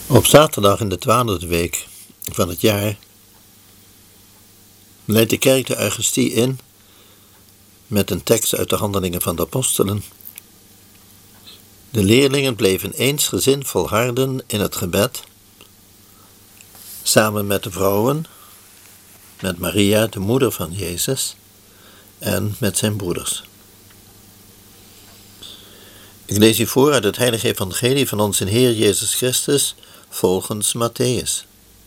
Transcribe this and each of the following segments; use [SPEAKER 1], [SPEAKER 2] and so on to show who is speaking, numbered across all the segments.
[SPEAKER 1] Op zaterdag in de 12e week van het jaar leidt de kerk de Eucharistie in met een tekst uit de Handelingen van de Apostelen. De leerlingen bleven eensgezind volharden in het gebed, samen met de vrouwen, met Maria, de moeder van Jezus, en met zijn broeders. Ik lees u voor uit het heilige evangelie van onze Heer Jezus Christus volgens Mattheüs.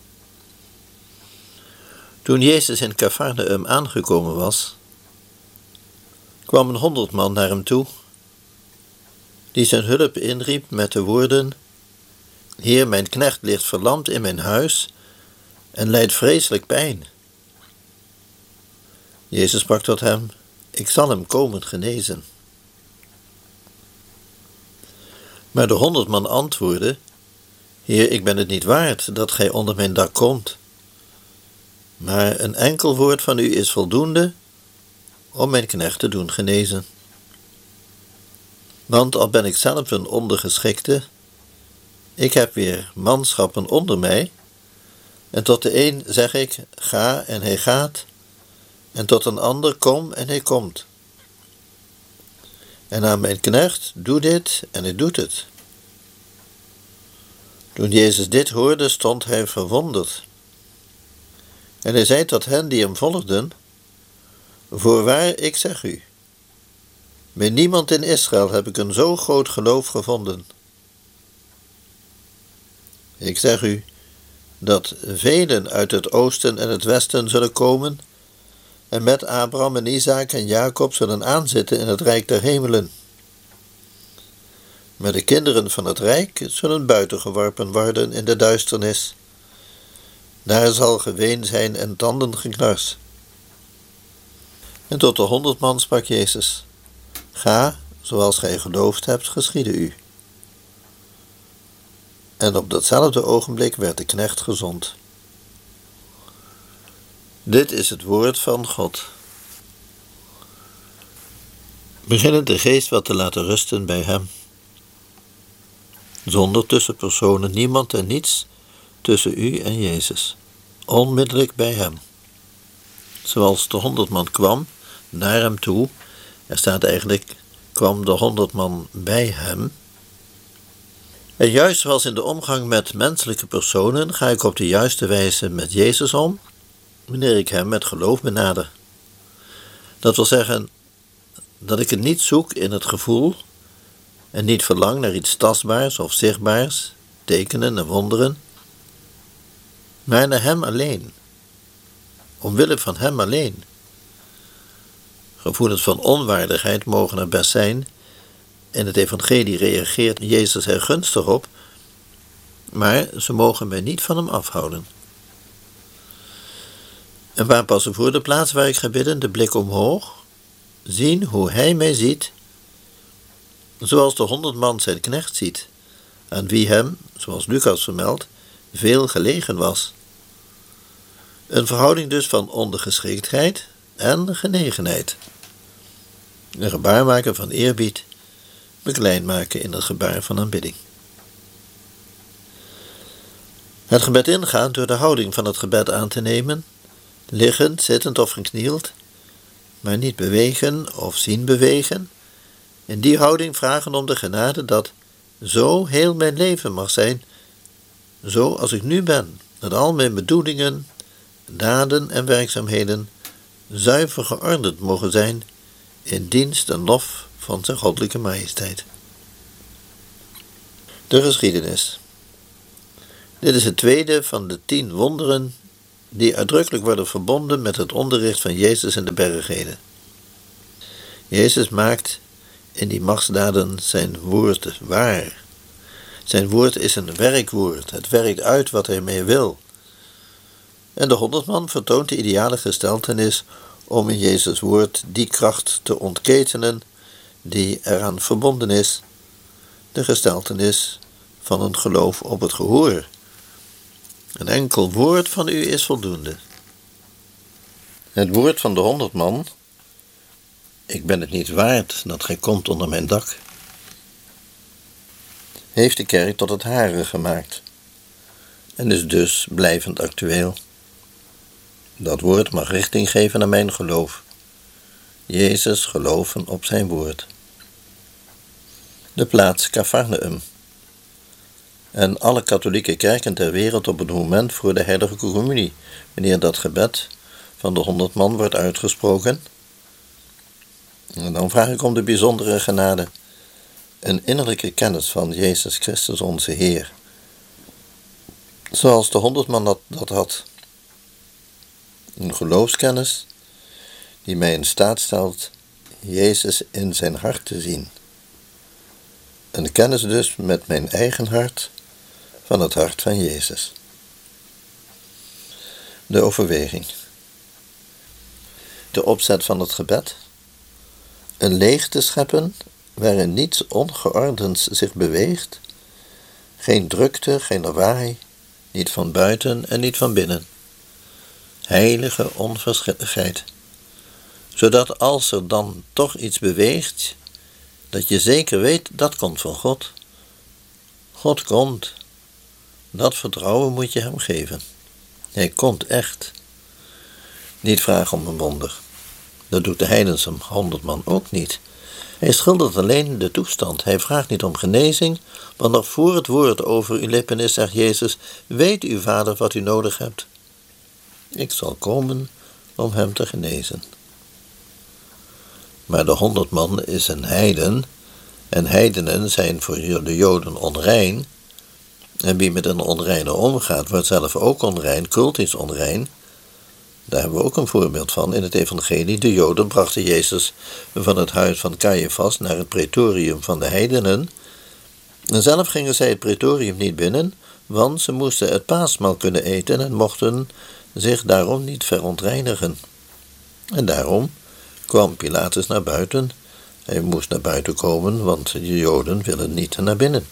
[SPEAKER 1] Toen Jezus in Cafarnaum aangekomen was, kwam een 100 man naar hem toe, die zijn hulp inriep met de woorden: Heer, mijn knecht ligt verlamd in mijn huis en lijdt vreselijk pijn. Jezus sprak tot hem: Ik zal hem komen genezen. Maar de 100 man antwoordde: Heer, ik ben het niet waard dat gij onder mijn dak komt. Maar een enkel woord van u is voldoende om mijn knecht te doen genezen. Want al ben ik zelf een ondergeschikte, ik heb weer manschappen onder mij, en tot de een zeg ik, ga, en hij gaat, en tot een ander, kom, en hij komt. En aan mijn knecht, doe dit, en hij doet het. Toen Jezus dit hoorde, stond hij verwonderd. En hij zei tot hen die hem volgden: Voorwaar, ik zeg u, bij niemand in Israël heb ik een zo groot geloof gevonden. Ik zeg u dat velen uit het oosten en het westen zullen komen en met Abraham en Isaac en Jacob zullen aanzitten in het rijk der hemelen. Maar de kinderen van het rijk zullen buiten geworpen worden in de duisternis. Daar zal geween zijn en tandengeknars. En tot de 100 man sprak Jezus: Ga, zoals gij geloofd hebt, geschiede u. En op datzelfde ogenblik werd de knecht gezond. Dit is het woord van God. Beginnend de geest wat te laten rusten bij hem. Zonder tussenpersonen, niemand en niets tussen u en Jezus. Onmiddellijk bij hem. Zoals de 100 man kwam naar hem toe, er staat eigenlijk, kwam de 100 man bij hem. En juist zoals in de omgang met menselijke personen ga ik op de juiste wijze met Jezus om, wanneer ik hem met geloof benader. Dat wil zeggen dat ik het niet zoek in het gevoel en niet verlang naar iets tastbaars of zichtbaars, tekenen en wonderen, maar naar hem alleen, omwille van hem alleen. Gevoelens van onwaardigheid mogen er best zijn. In het evangelie reageert Jezus er gunstig op, maar ze mogen mij niet van hem afhouden. En waar passen voor de plaats waar ik ga bidden, de blik omhoog, zien hoe hij mij ziet, zoals de 100 man zijn knecht ziet, aan wie hem, zoals Lucas vermeldt, veel gelegen was. Een verhouding dus van ondergeschiktheid en genegenheid. Een gebaar maken van eerbied, beklein maken in het gebaar van aanbidding. Het gebed ingaan door de houding van het gebed aan te nemen, liggend, zittend of geknield, maar niet bewegen of zien bewegen. In die houding vragen om de genade dat zo heel mijn leven mag zijn, zo als ik nu ben, dat al mijn bedoelingen, daden en werkzaamheden zuiver geordend mogen zijn in dienst en lof van zijn goddelijke majesteit. De geschiedenis. Dit is het tweede van de 10 wonderen die uitdrukkelijk worden verbonden met het onderricht van Jezus in de bergheden. Jezus maakt in die machtsdaden zijn woord waar. Zijn woord is een werkwoord. Het werkt uit wat hij mee wil. En de 100 man vertoont de ideale gesteltenis om in Jezus' woord die kracht te ontketenen die eraan verbonden is, de gesteltenis van een geloof op het gehoor. Een enkel woord van u is voldoende. Het woord van de 100 man: Ik ben het niet waard dat gij komt onder mijn dak, heeft de kerk tot het hare gemaakt. en is dus blijvend actueel. Dat woord mag richting geven aan mijn geloof. Jezus geloven op zijn woord. De plaats Capharnaüm. En alle katholieke kerken ter wereld op het moment voor de heilige communie, wanneer dat gebed van de 100 man wordt uitgesproken. En dan vraag ik om de bijzondere genade, een innerlijke kennis van Jezus Christus onze Heer. Zoals de 100 man dat had. Een geloofskennis die mij in staat stelt Jezus in zijn hart te zien. Een kennis dus met mijn eigen hart van het hart van Jezus. De overweging. De opzet van het gebed. Een leegte scheppen waarin niets ongeordends zich beweegt. Geen drukte, geen lawaai, niet van buiten en niet van binnen. Heilige onverschilligheid. Zodat als er dan toch iets beweegt, dat je zeker weet, dat komt van God. God komt. Dat vertrouwen moet je hem geven. Hij komt echt. Niet vragen om een wonder. Dat doet de heidense 100 man ook niet. Hij schildert alleen de toestand. Hij vraagt niet om genezing, want nog voor het woord over uw lippen is, zegt Jezus, weet uw vader wat u nodig hebt. Ik zal komen om hem te genezen. Maar de 100 man is een heiden, en heidenen zijn voor de Joden onrein. En wie met een onreine omgaat, wordt zelf ook onrein, cultisch onrein. Daar hebben we ook een voorbeeld van in het evangelie. De Joden brachten Jezus van het huis van Caiaphas naar het praetorium van de heidenen. En zelf gingen zij het praetorium niet binnen, want ze moesten het paasmaal kunnen eten en mochten zich daarom niet verontreinigen. En daarom kwam Pilatus naar buiten. Hij moest naar buiten komen, want de Joden willen niet naar binnen.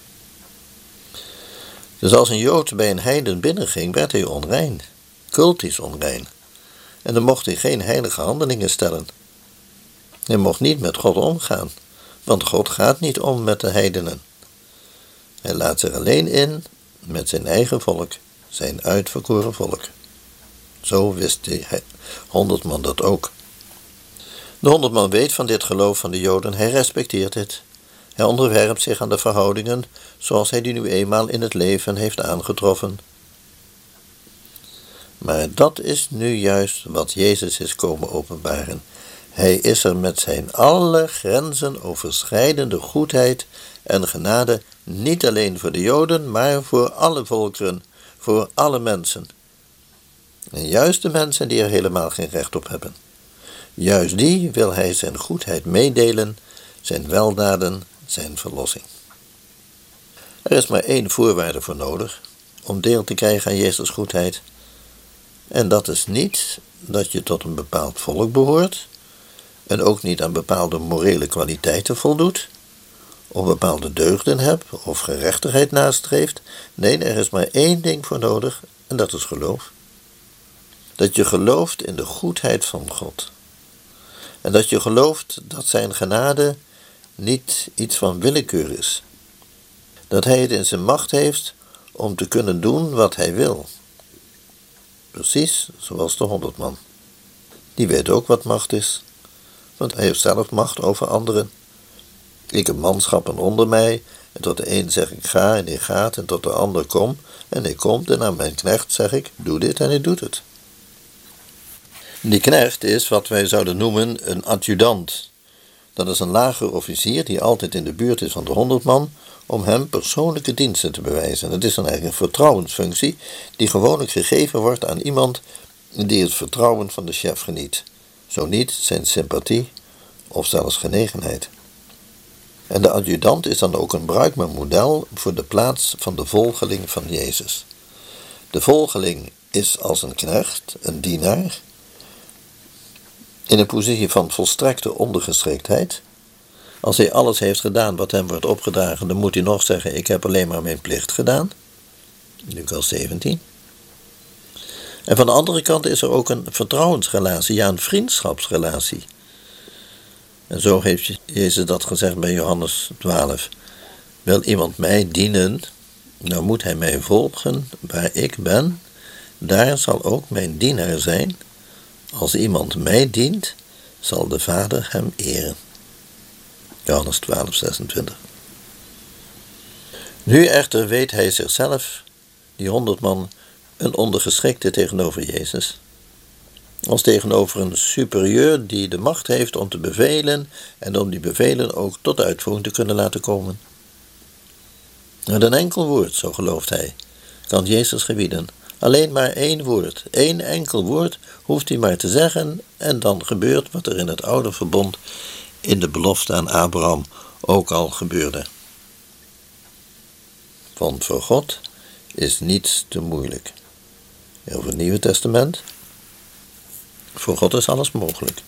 [SPEAKER 1] Dus als een Jood bij een heiden binnenging, werd hij onrein, cultisch onrein. En dan mocht hij geen heilige handelingen stellen. Hij mocht niet met God omgaan, want God gaat niet om met de heidenen. Hij laat zich alleen in met zijn eigen volk, zijn uitverkoren volk. Zo wist die 100 man dat ook. De 100 man weet van dit geloof van de Joden, hij respecteert het. Hij onderwerpt zich aan de verhoudingen zoals hij die nu eenmaal in het leven heeft aangetroffen. Maar dat is nu juist wat Jezus is komen openbaren. Hij is er met zijn alle grenzen overschrijdende goedheid en genade, niet alleen voor de Joden, maar voor alle volkeren, voor alle mensen. En juist de mensen die er helemaal geen recht op hebben. Juist die wil hij zijn goedheid meedelen, zijn weldaden, zijn verlossing. Er is maar één voorwaarde voor nodig om deel te krijgen aan Jezus' goedheid. En dat is niet dat je tot een bepaald volk behoort en ook niet aan bepaalde morele kwaliteiten voldoet, of bepaalde deugden hebt of gerechtigheid nastreeft. Nee, er is maar één ding voor nodig en dat is geloof. Dat je gelooft in de goedheid van God. En dat je gelooft dat zijn genade niet iets van willekeur is. Dat hij het in zijn macht heeft om te kunnen doen wat hij wil. Precies zoals de 100 man. Die weet ook wat macht is, want hij heeft zelf macht over anderen. Ik heb manschappen onder mij, en tot de een zeg ik ga en hij gaat, en tot de ander kom, en hij komt, en aan mijn knecht zeg ik, doe dit en hij doet het. Die knecht is wat wij zouden noemen een adjudant. Dat is een lager officier die altijd in de buurt is van de 100 man, om hem persoonlijke diensten te bewijzen. Het is dan eigenlijk een vertrouwensfunctie die gewoonlijk gegeven wordt aan iemand die het vertrouwen van de chef geniet. Zo niet zijn sympathie of zelfs genegenheid. En de adjudant is dan ook een bruikbaar model voor de plaats van de volgeling van Jezus. De volgeling is als een knecht, een dienaar, in een positie van volstrekte ondergeschiktheid. Als hij alles heeft gedaan wat hem wordt opgedragen, dan moet hij nog zeggen, ik heb alleen maar mijn plicht gedaan. Lucas 17. En van de andere kant is er ook een vertrouwensrelatie, ja, een vriendschapsrelatie. En zo heeft Jezus dat gezegd bij Johannes 12. Wil iemand mij dienen, Nou moet hij mij volgen waar ik ben, daar zal ook mijn dienaar zijn. Als iemand mij dient, zal de Vader hem eren. Johannes 12, 26. Nu echter weet hij zichzelf, die 100 man, een ondergeschikte tegenover Jezus, als tegenover een superieur die de macht heeft om te bevelen en om die bevelen ook tot uitvoering te kunnen laten komen. Met een enkel woord, zo gelooft hij, kan Jezus gebieden. Alleen maar 1 woord, 1 enkel woord hoeft hij maar te zeggen en dan gebeurt wat er in het oude verbond in de belofte aan Abraham ook al gebeurde. Want voor God is niets te moeilijk. Over het Nieuwe Testament, voor God is alles mogelijk.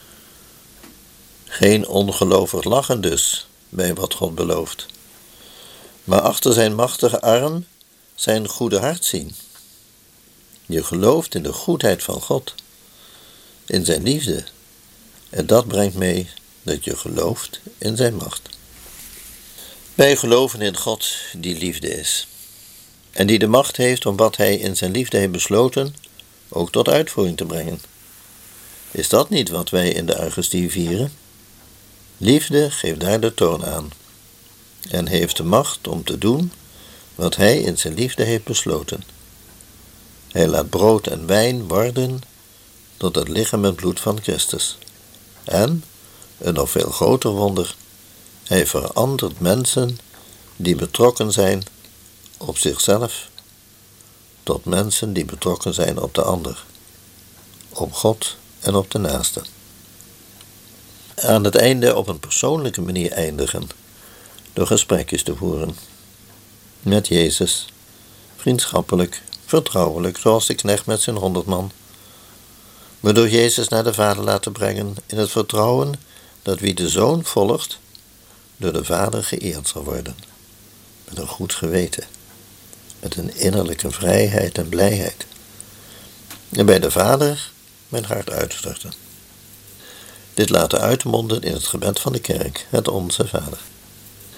[SPEAKER 1] Geen ongelovig lachen dus bij wat God belooft, maar achter zijn machtige arm zijn goede hart zien. Je gelooft in de goedheid van God, in zijn liefde, en dat brengt mee dat je gelooft in zijn macht. Wij geloven in God die liefde is, en die de macht heeft om wat hij in zijn liefde heeft besloten, ook tot uitvoering te brengen. Is dat niet wat wij in de Eucharistie vieren? Liefde geeft daar de toon aan, en heeft de macht om te doen wat hij in zijn liefde heeft besloten. Hij laat brood en wijn worden tot het lichaam en bloed van Christus. En, een nog veel groter wonder, hij verandert mensen die betrokken zijn op zichzelf, tot mensen die betrokken zijn op de ander, op God en op de naaste. Aan het einde op een persoonlijke manier eindigen, door gesprekjes te voeren. Met Jezus, vriendschappelijk, vertrouwelijk, zoals de knecht met zijn 100 man. Maar door Jezus naar de Vader laten brengen in het vertrouwen dat wie de Zoon volgt, door de Vader geëerd zal worden. Met een goed geweten, met een innerlijke vrijheid en blijheid. En bij de Vader mijn hart uitstorten. Dit laten uitmonden in het gebed van de kerk, het Onze Vader.